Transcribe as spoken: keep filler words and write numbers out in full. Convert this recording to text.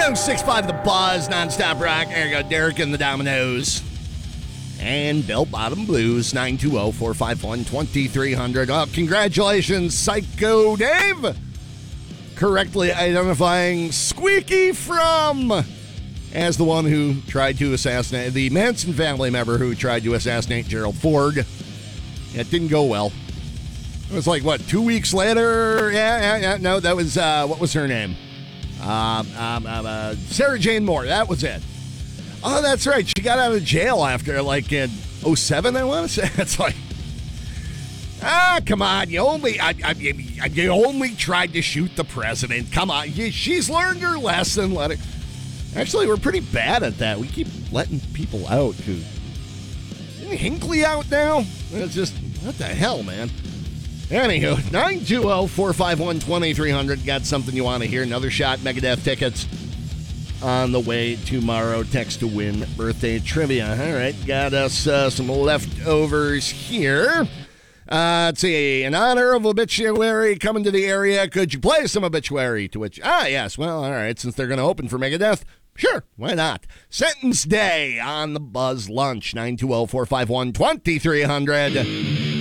oh six point five The Buzz, nonstop rock. There you go, Derek and the Dominoes. And Bell Bottom Blues, nine two zero, four five one, two three zero zero. Oh, congratulations, Psycho Dave. Correctly identifying Squeaky From as the one who tried to assassinate, the Manson family member who tried to assassinate Gerald Ford. It didn't go well. It was like, what, two weeks later? Yeah, yeah, yeah. No, that was, uh, what was her name? Um, um, um, uh, Sarah Jane Moore. That was it. Oh, that's right. She got out of jail after, like, in oh seven, I want to say. It's like, ah, come on. You only, I, I, you only tried to shoot the president. Come on. You, she's learned her lesson. Let it. Actually, we're pretty bad at that. We keep letting people out who. Isn't Hinckley out now? It's just, what the hell, man? Anywho, nine two zero, four five one, two three zero zero. Got something you want to hear? Another shot, Megadeth tickets on the way tomorrow. Text to win birthday trivia. All right, got us uh, some leftovers here. Uh, let's see. In honor of Obituary coming to the area, could you play some Obituary? To which, ah, yes. Well, all right, since they're going to open for Megadeth, sure, why not? Sentence Day on the Buzz Lunch, nine two zero, four five one, two three zero zero.